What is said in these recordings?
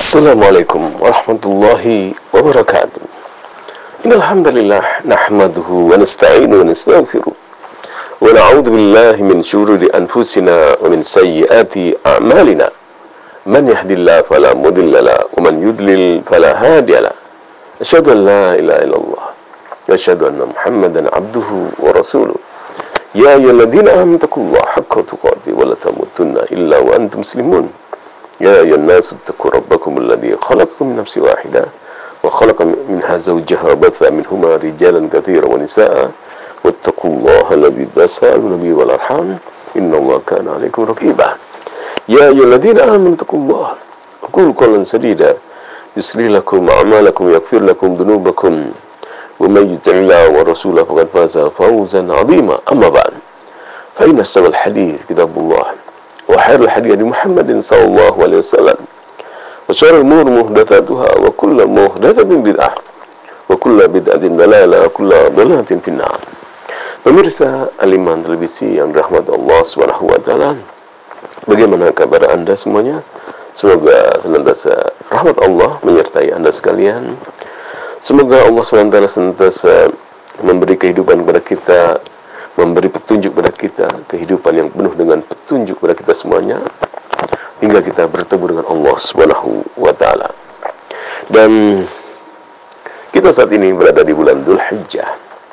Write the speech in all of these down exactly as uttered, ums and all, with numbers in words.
Assalamualaikum warahmatullahi wabarakatuh. Innal hamdalillah nahmaduhu wa nasta'inuhu wa nastaghfiruh wa na'udzu billahi min shururi anfusina wa min sayyiati a'malina. Man yahdihillahu fala mudilla lahu wa man yudlil fala hadiya lahu. Asyhadu an la ilaha illallah wa asyhadu anna Muhammadan abduhu wa rasuluh. Ya ayyuhalladzina amanu taqullaha haqqa tuqatih wa la tamutunna illa wa antum muslimun. يا أيها الناس اتقوا ربكم الذي خلقكم من نفس واحدة وخلق منها زوجها وبث منهما رجالا كثيرا ونساء واتقوا الله الذي تساءلون به والأرحام إن الله كان عليكم رقيبا يا أيها الذين آمنوا اتقوا الله وقولوا قولا سديدا يصلح لكم أعمالكم ويغفر لكم ذنوبكم ومن يطع الله ورسوله فقد فاز فوزا عظيما أما بعد فإن أصدق الحديث كتاب الله وخير الحديث محمد صلى الله عليه وسلم وشر الأمور محدثاتها وكل محدثة بدعة وكل بدعة ضلالة وكل ضلالة في النار. Pemirsa Al-Iman Televisi yang dirahmati Allah Subhanahu wa taala, bagaimana kabar Anda semuanya? Semoga senantiasa rahmat Allah menyertai Anda sekalian. Semoga Allah Subhanahu wa taala senantiasa memberi kehidupan kepada kita, memberi petunjuk kepada kita, kehidupan yang penuh dengan petunjuk kepada kita semuanya, hingga kita bertemu dengan Allah Subhanahu wa taala. Dan kita saat ini berada di bulan Dzulhijjah,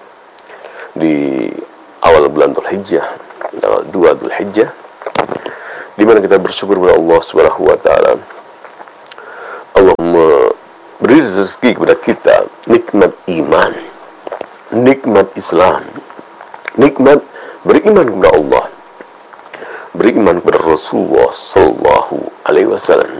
di awal bulan Dzulhijjah, tanggal dua Dzulhijjah, di mana kita bersyukur kepada Allah Subhanahu wa taala. Allah memberi rezeki kepada kita nikmat iman, nikmat Islam, nikmat beriman kepada Allah, beriman kepada Rasulullah Sallallahu Alaihi Wasallam.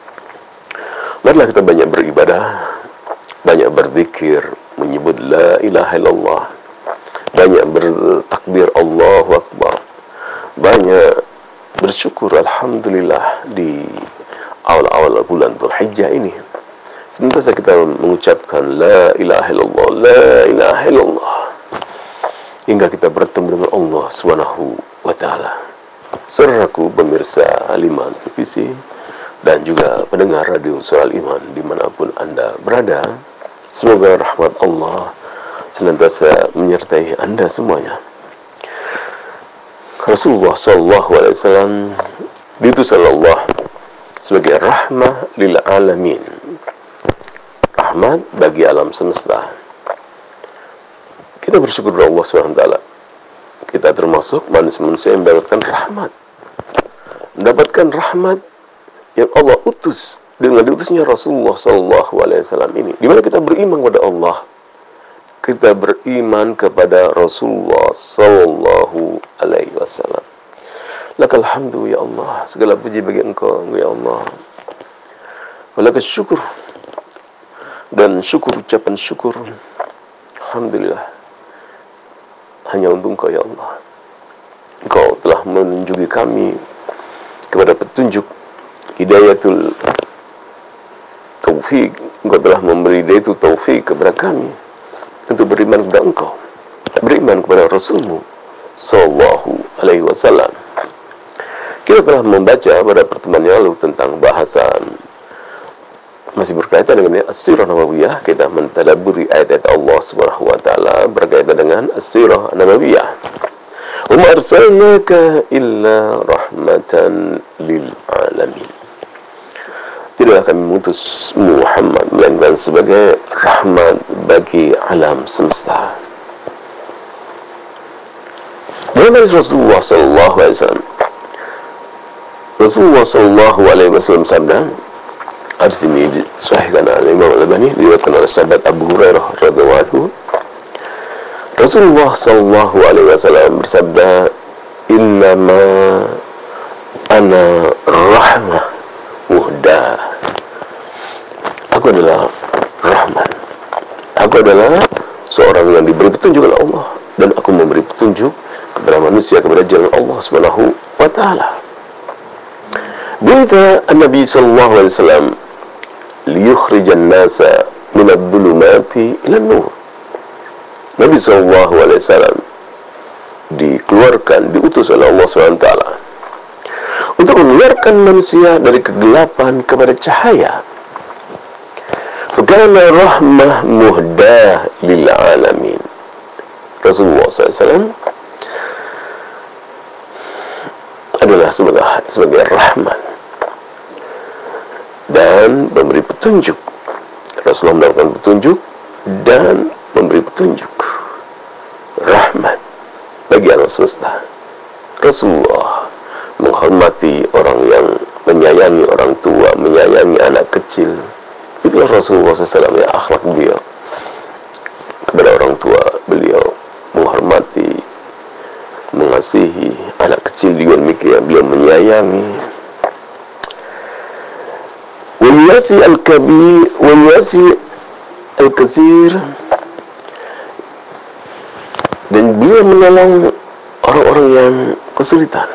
Marilah kita banyak beribadah, banyak berzikir, menyebut la ilaha illallah, banyak bertakbir Allahu Akbar, banyak bersyukur alhamdulillah di awal-awal bulan Dzulhijjah ini. Senantiasa kita mengucapkan la ilaha illallah, la ilaha illallah, hingga kita bertemu dengan Allah Subhanahu wa taala. Saudaraku pemirsa Al-Iman Televisi dan juga pendengar radio Suara Al-Iman dimanapun Anda berada, semoga rahmat Allah senantiasa menyertai Anda semuanya. Rasulullah Sallallahu Alaihi Wasallam diutus oleh Allah sebagai rahmah lil alamin, rahmat bagi alam semesta. Kita bersyukur kepada Allah subhanahu wa taala. Kita termasuk manusia-manusia yang mendapatkan rahmat. Mendapatkan rahmat yang Allah utus dengan diutusnya Rasulullah sallallahu alaihi wasallam ini. Di mana kita beriman kepada Allah. Kita beriman kepada Rasulullah sallallahu alaihi wasallam. Lakal hamdu ya Allah. Segala puji bagi Engkau ya Allah. Walakal syukur. Dan syukur, ucapan syukur, alhamdulillah, hanya untuk Engkau ya Allah. Engkau telah menunjuki kami kepada petunjuk hidayatul taufik. Engkau telah memberi hidayatul taufik kepada kami untuk beriman kepada Engkau, beriman kepada Rasulmu sallallahu alaihi wasallam. Kita telah membaca pada pertemuan yang lalu tentang bahasan masih berkaitan dengan as-sirah nabawiyah. Kita mentadabburi ayat-ayat Allah Subhanahu wa taala berkaitan dengan as-sirah nabawiyah. Wa ma arsalnaka illa rahmatan lil alamin. Tidaklah kami mengutus Muhammad melainkan sebagai rahmat bagi alam semesta. Dari Rasulullah sallallahu alaihi wasallam, Rasulullah sallallahu alaihi wasallam sabda, hadis ini disahihkan oleh Imam Al-Albani, diriwayatkan oleh sahabat Abu Hurairah radhiyallahu anhu. Rasulullah sallallahu alaihi wasallam bersabda, "Innama ana rahmah muhdah." Aku adalah rahmat. Aku adalah seorang yang diberi petunjuk oleh Allah, dan aku memberi petunjuk kepada manusia kepada jalan Allah Subhanahu wa taala. Berita Nabi sallallahu alaihi wasallam liyukhrijan nasa minadh dhulumati ilan nur. Nabi sallallahu alaihi wasallam dikeluarkan, diutus oleh Allah subhanahu wa taala untuk mengeluarkan manusia dari kegelapan kepada cahaya. kana rahmah muhdah lil alamin. Rasulullah sallallahu alaihi wasallam adalah sebagai, sebagai rahmat dan memberi petunjuk. Rasulullah mendapatkan petunjuk dan memberi petunjuk, rahmat bagi alam semesta. Rasulullah menghormati orang yang menyayangi orang tua, menyayangi anak kecil. Itulah Rasulullah sallallahu alaihi wasallam, ya, akhlak beliau kepada orang tua. Beliau menghormati, mengasihi anak kecil juga demikian. Beliau menyayangi. Wayasi al-kabir, wayasi al-katsir, dan beliau menolong orang-orang yang kesulitan.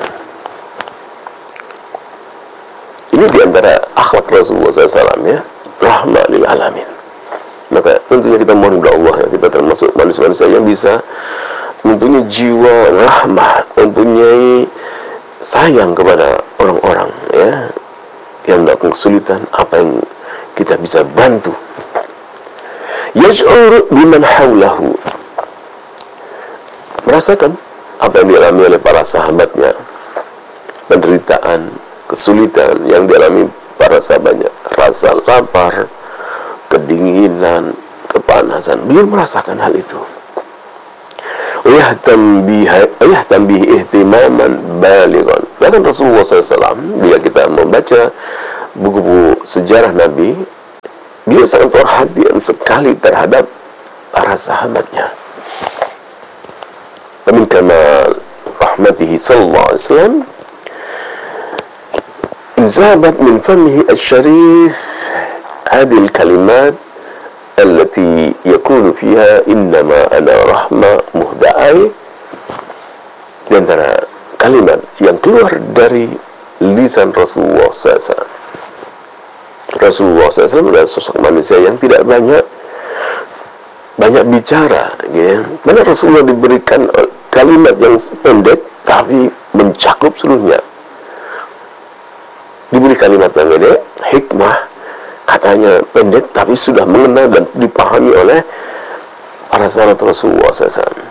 Ini diantara akhlak Rasulullah sallallahu alaihi wasallam, ya, rahmah lil alamin. Maka tentunya kita mohon kepada Allah, ya, kita termasuk manusia-manusia yang bisa mempunyai jiwa rahmah, mempunyai sayang kepada orang-orang, ya, yang dalam kesulitan. Apa yang kita bisa bantu, yash'ur biman haulahu, merasakan apa yang dialami oleh para sahabatnya, penderitaan, kesulitan yang dialami para sahabatnya, rasa lapar, kedinginan, kepanasan. Beliau merasakan hal itu. Yahtam bihi ihtimaman balighan. Bahkan Rasulullah sallallahu alaihi wasallam, bila kita membaca buku-buku sejarah Nabi, beliau sangat perhatian sekali terhadap para sahabatnya. Min kamal rahmatihi sallallahu alaihi wasallam inzabat min famihi asy-syarif hadhihi al-kalimat allati yaqulu fiha innama ana rahma muhda'ai. Di antara kalimat yang keluar dari lisan Rasulullah sallallahu alaihi wasallam. Rasulullah sallallahu alaihi wasallam adalah sosok manusia yang tidak banyak banyak bicara, ya. Mana Rasulullah diberikan kalimat yang pendek tapi mencakup seluruhnya. Diberi kalimat yang pendek, hikmah, katanya pendek tapi sudah mengenal dan dipahami oleh para sahabat Rasulullah sallallahu alaihi wasallam.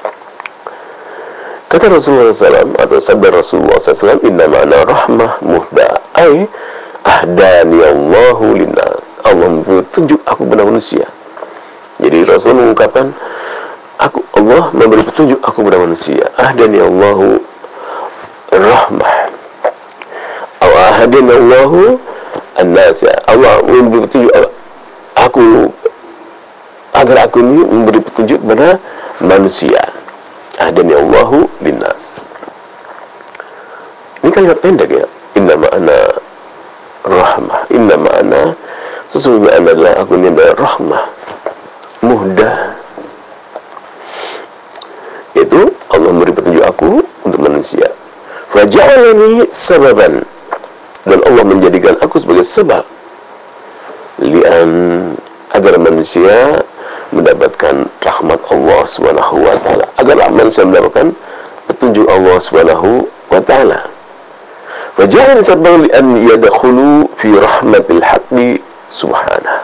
Kata Rasulullah sallallahu alaihi wasallam atau sabda Rasulullah sallallahu alaihi wasallam, innama ana rahmah muhda, ay ahdani Allahu linnas. Allah memberi petunjuk aku kepada manusia. Jadi Rasul mengungkapkan, aku, Allah memberi petunjuk aku kepada manusia. Ahdani Allahu rahmah, atau ahdani Allahu an-nas. Allah memberi petunjuk aku agar aku ini memberi petunjuk kepada manusia. Ahdani Allahu linnas. Ini kalimat pendek, ya. Innama ana rahmah, innama ana, sesungguhnya ana adalah aku ini adalah rahmah muhdah. Itu Allah memberi petunjuk aku untuk manusia. Faja'alani sababan, dan Allah menjadikan aku sebagai sebab lian, agar manusia mendapatkan rahmat Allah subhanahu wa ta'ala, agar manusia mendapatkan petunjuk Allah subhanahu wa ta'ala. Faja'alani sababan lian yadkhulu fi rahmatil haqqi subhanahu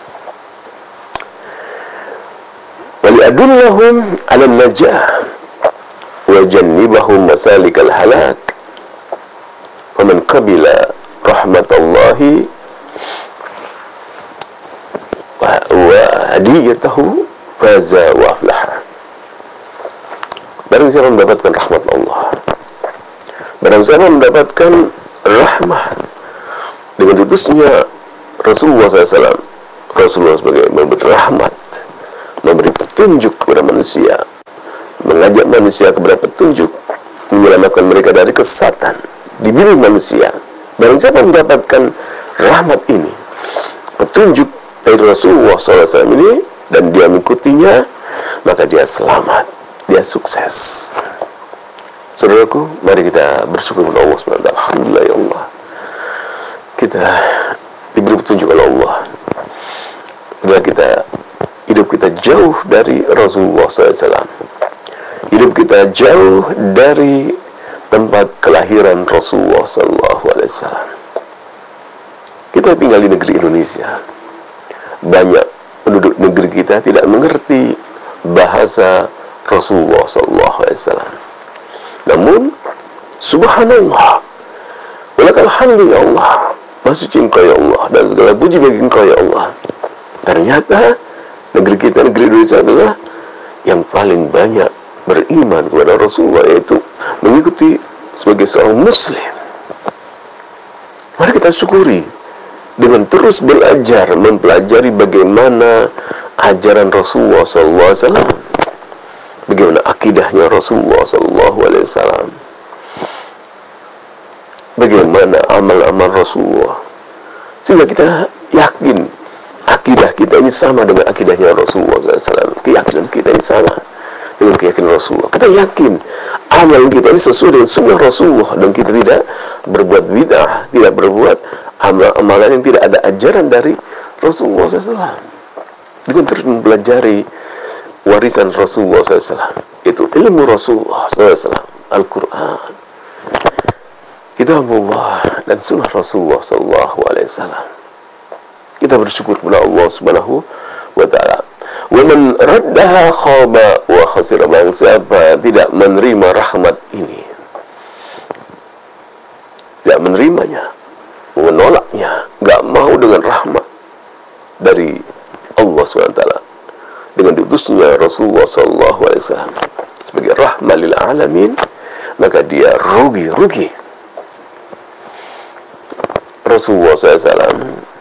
wa li'adullahum ala najah wa jannibahum masalikal halak. Wa man qabila rahmatallahi wa hadiyatahu faza wa aflaha. Barang siapa mendapatkan rahmat Allah, barang siapa mendapatkan rahmah dengan diutusnya Rasulullah sallallahu alaihi wasallam, Rasulullah sebagai memberi rahmat, memberi petunjuk kepada manusia, mengajak manusia kepada petunjuk, menyelamatkan mereka dari kesesatan, diberi manusia. Barang siapa mendapatkan rahmat ini, petunjuk dari Rasulullah sallallahu alaihi wasallam ini, dan dia mengikutinya, maka dia selamat, dia sukses. Saudaraku, mari kita bersyukur kepada Allah subhanahu wa taala. Alhamdulillah, ya Allah, kita diberi petunjuk oleh Allah. Bila kita hidup kita jauh dari Rasulullah sallallahu alaihi wasallam, hidup kita jauh dari tempat kelahiran Rasulullah sallallahu alaihi wasallam. Kita tinggal di negeri Indonesia, banyak penduduk negeri kita tidak mengerti bahasa Rasulullah sallallahu alaihi wasallam. Namun subhanallah, walakal hamdu ya Allah, maha suci Engkau ya Allah, dan segala puji bagi Engkau ya Allah. Ternyata negeri kita, negeri Indonesia adalah yang paling banyak beriman kepada Rasulullah, yaitu mengikuti sebagai seorang muslim. Mari kita syukuri dengan terus belajar, mempelajari bagaimana ajaran Rasulullah sallallahu alaihi wasallam, bagaimana akidahnya Rasulullah sallallahu alaihi wasallam, bagaimana amal-amal Rasulullah, sehingga kita yakin akidah kita ini sama dengan akidahnya Rasulullah sallallahu alaihi wasallam. Keyakinan kita ini sama dengan keyakinan Rasulullah. Kita yakin amal kita ini sesuai dengan sunnah Rasulullah, dan kita tidak berbuat bid'ah, tidak berbuat amal-amalan yang tidak ada ajaran dari Rasulullah sallallahu alaihi wasallam. Dengan terus mempelajari warisan Rasulullah sallallahu alaihi wasallam, itu ilmu Rasulullah sallallahu alaihi wasallam, Al-Quran, Kitabullah, dan sunnah Rasulullah sallallahu alaihi wasallam. Kita bersyukur kepada Allah Subhanahu wa ta'ala. Wa man raddaha khaba wa khasira, barang siapa tidak menerima rahmat ini, tidak menerimanya, menolaknya, enggak mau dengan rahmat dari Allah Subhanahu wa ta'ala, dengan diutusnya Rasulullah sallallahu alaihi wasallam sebagai rahmah lil alamin, maka dia rugi, rugi. Rasulullah sallallahu alaihi wasallam